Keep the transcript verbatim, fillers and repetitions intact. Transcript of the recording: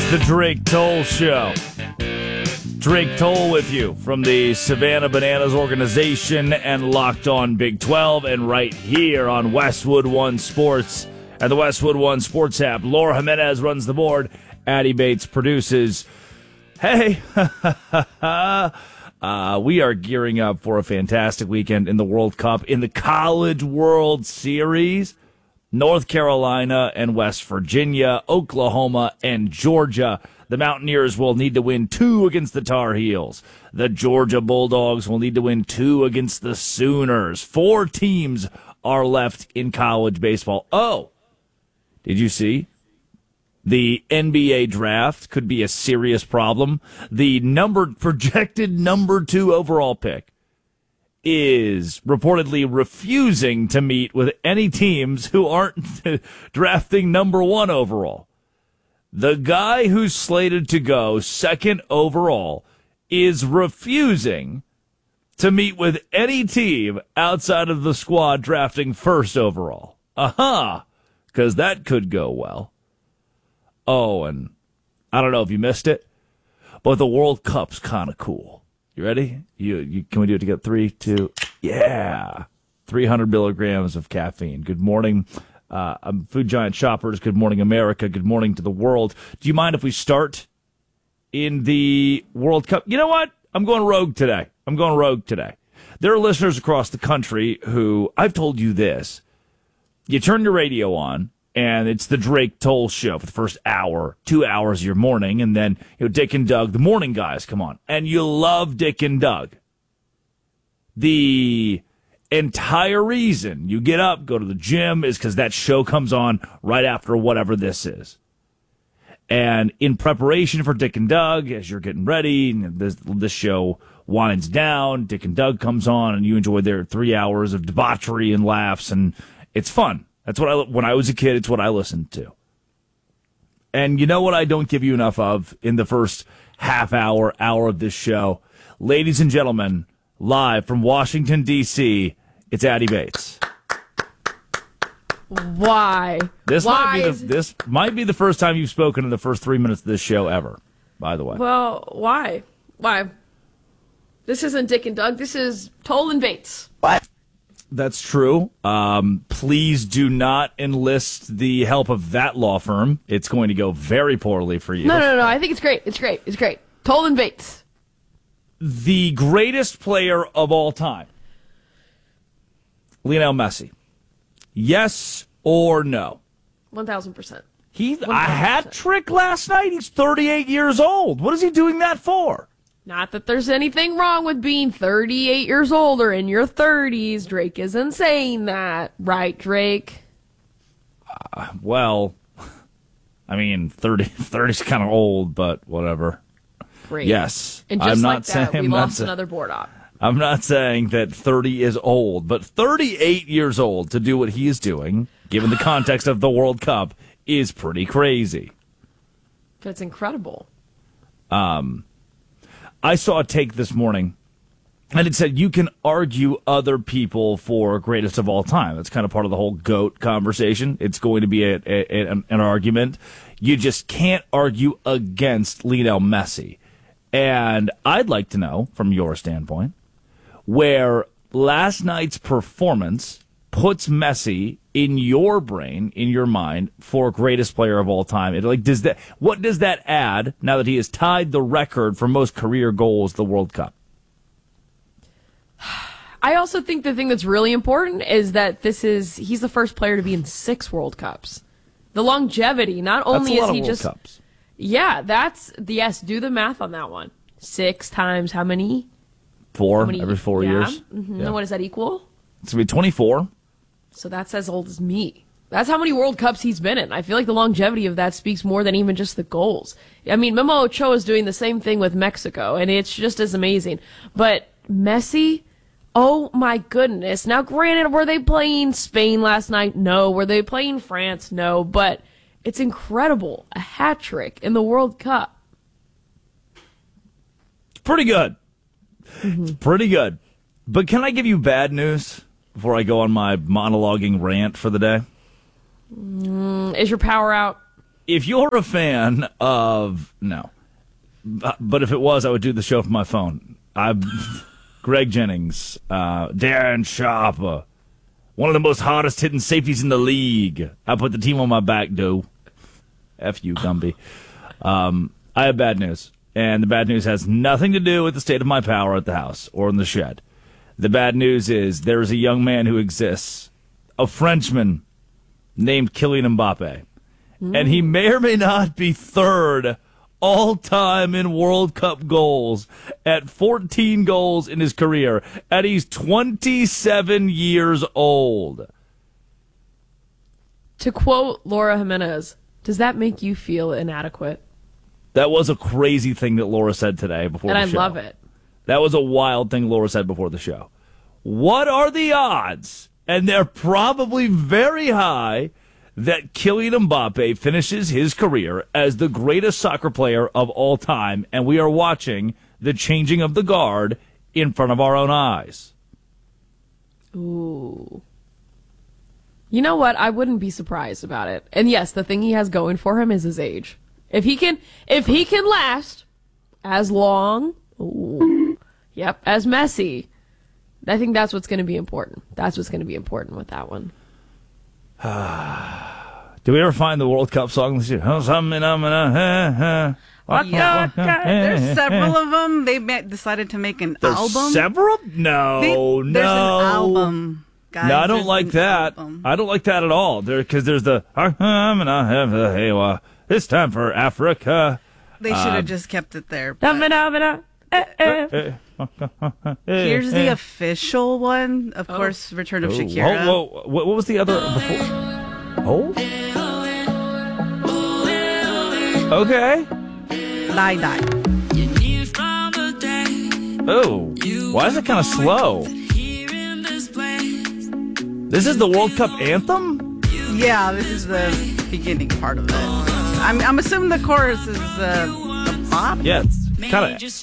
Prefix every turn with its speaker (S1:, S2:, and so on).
S1: the Drake Toll Show. Drake Toll with you from the Savannah Bananas organization and Locked On Big twelve, and right here on Westwood One Sports and the Westwood One Sports app. Laura Jimenez runs the board. Addie Bates produces. Hey, uh, we are gearing up for a fantastic weekend in the World Cup, in the College World Series. North Carolina and West Virginia, Oklahoma and Georgia. The Mountaineers will need to win two against the Tar Heels. The Georgia Bulldogs will need to win two against the Sooners. Four teams are left in college baseball. Oh, did you see? The N B A draft could be a serious problem. The number projected number two overall pick is reportedly refusing to meet with any teams who aren't drafting number one overall. The guy who's slated to go second overall is refusing to meet with any team outside of the squad drafting first overall. Aha! Because that could go well. Oh, and I don't know if you missed it, but the World Cup's kind of cool. You ready? You, you can we do it together? Three, two, yeah. three hundred milligrams of caffeine. Good morning, uh, I'm Food Giant shoppers. Good morning, America. Good morning to the world. Do you mind if we start in the World Cup? You know what? I'm going rogue today. I'm going rogue today. There are listeners across the country who, I've told you this. You turn your radio on, and it's the Drake Toll Show for the first hour, two hours of your morning, and then you know Dick and Doug, the morning guys, come on. And you love Dick and Doug. The entire reason you get up, go to the gym, is because that show comes on right after whatever this is. And in preparation for Dick and Doug, as you're getting ready, and this, this show winds down, Dick and Doug comes on, and you enjoy their three hours of debauchery and laughs, and it's fun. That's what I, when I was a kid, it's what I listened to. And you know what I don't give you enough of in the first half hour, hour of this show? Ladies and gentlemen, live from Washington, D C, it's Addie Bates.
S2: Why?
S1: This
S2: Why
S1: might be the,
S2: is...
S1: this might be the first time you've spoken in the first three minutes of this show ever, by the way.
S2: Well, why? Why? This isn't Dick and Doug. This is Toll and Bates.
S1: What? That's true. Um, please do not enlist the help of that law firm. It's going to go very poorly for you.
S2: No, no, no. I think it's great. It's great. It's great. Toll and Bates.
S1: The greatest player of all time, Lionel Messi. Yes or no?
S2: one thousand percent.
S1: He a hat trick last night. He's thirty-eight years old. What is he doing that for?
S2: Not that there's anything wrong with being thirty-eight years old or in your thirties. Drake isn't saying that. Right, Drake?
S1: Uh, well, I mean, thirty, thirty's kind of old, but whatever.
S2: Great.
S1: Yes.
S2: And just
S1: I'm
S2: like
S1: not
S2: that,
S1: saying,
S2: we
S1: I'm
S2: lost
S1: not
S2: another board op.
S1: I'm not saying that thirty is old, but thirty-eight years old to do what he is doing, given the context of the World Cup, is pretty crazy.
S2: That's incredible.
S1: Um... I saw a take this morning, and it said you can argue other people for greatest of all time. That's kind of part of the whole GOAT conversation. It's going to be a, a, an, an argument. You just can't argue against Lionel Messi. And I'd like to know, from your standpoint, where last night's performance puts Messi in your brain, in your mind, for greatest player of all time. It, like, does that? What does that add now that he has tied the record for most career goals the World Cup?
S2: I also think the thing that's really important is that this is he's the first player to be in six World Cups. The longevity, not only
S1: that's a lot
S2: is he
S1: of World
S2: just
S1: Cups.
S2: Yeah, that's yes, do the math on that one. Six times how many?
S1: Four
S2: how many,
S1: every four
S2: yeah.
S1: years.
S2: Mm-hmm.
S1: Yeah.
S2: And what does that equal?
S1: It's gonna be twenty-four.
S2: So that's as old as me. That's how many World Cups he's been in. I feel like the longevity of that speaks more than even just the goals. I mean, Memo Ochoa is doing the same thing with Mexico, and it's just as amazing. But Messi, oh my goodness. Now, granted, were they playing Spain last night? No. Were they playing France? No. But it's incredible. A hat trick in the World Cup.
S1: It's pretty good.
S2: Mm-hmm.
S1: It's pretty good. But can I give you bad news before I go on my monologuing rant for the day?
S2: Mm, is your power out?
S1: if you're a fan of no, but if it was, I would do the show from my phone. I, Greg Jennings, uh, Darren Sharp, uh, one of the most hardest hitting safeties in the league. I put the team on my back, dude. F you, Gumby. Um, I have bad news, and the bad news has nothing to do with the state of my power at the house or in the shed. The bad news is there is a young man who exists, a Frenchman named Kylian Mbappe, mm. and he may or may not be third all-time in World Cup goals at fourteen goals in his career, and he's twenty-seven years old.
S2: To quote Laura Jimenez, does that make you feel inadequate?
S1: That was a crazy thing that Laura said today before
S2: and
S1: the
S2: I
S1: show.
S2: And I love it.
S1: That was a wild thing Laura said before the show. What are the odds, and they're probably very high, that Kylian Mbappe finishes his career as the greatest soccer player of all time, and we are watching the changing of the guard in front of our own eyes?
S2: Ooh. You know what? I wouldn't be surprised about it. And yes, the thing he has going for him is his age. If he can, if he can last as long, ooh, yep, as Messi, I think that's what's going to be important. That's what's going to be important with that one.
S1: Did we ever find the World Cup song this year?
S3: Yeah, there's several of them. They decided to make an
S1: there's
S3: album.
S1: Several? No,
S3: they,
S1: no.
S3: There's an album. Guys,
S1: no, I don't like that.
S3: Album.
S1: I don't like that at all. There, because there's the it's time for Africa.
S3: They should have uh, just kept it there. Here's the official one, of oh. course. Return of Shakira.
S1: Whoa, whoa. What was the other before? Oh. Okay.
S3: Die, die.
S1: Oh, why is it kind of slow? This is the World Cup anthem?
S3: Yeah, this is the beginning part of it. I'm, I'm assuming the chorus is uh, a pop?
S1: Yeah, it's kind of